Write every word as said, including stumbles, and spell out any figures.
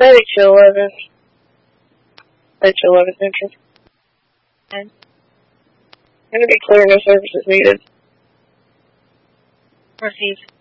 Medic to eleven. Medic to eleven Central. And I'm gonna be clear, no services needed. receive.